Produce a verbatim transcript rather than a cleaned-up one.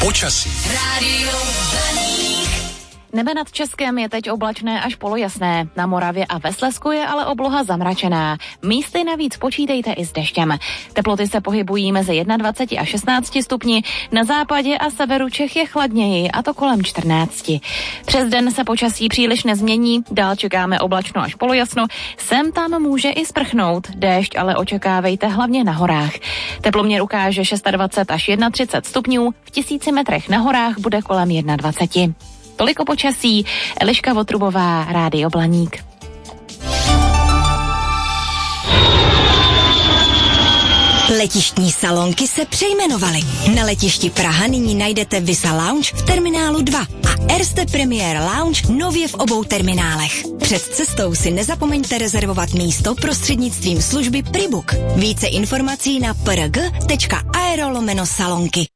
Počasí. Rádio Blaník. Nebe nad Českem je teď oblačné až polojasné. Na Moravě a ve Slezsku je ale obloha zamračená. Místy navíc počítejte i s deštěm. Teploty se pohybují mezi dvacet jedna a šestnáct stupni. Na západě a severu Čech je chladněji, a to kolem čtrnáct. Přes den se počasí příliš nezmění, dál čekáme oblačno až polojasno. Sem tam může i sprchnout. Déšť ale očekávejte hlavně na horách. Teploměr ukáže dvacet šest až třicet jedna stupňů, v tisíci metrech na horách bude kolem dvacet jedna. Toliko počasí, Eliška Votrubová, Rádio Blaník. Letištní salonky se přejmenovaly. Na letišti Praha nyní najdete Visa Lounge v terminálu dva a Erste Premier Lounge nově v obou terminálech. Před cestou si nezapomeňte rezervovat místo prostřednictvím služby Pribook. Více informací na prg tečka aero lomeno salonky.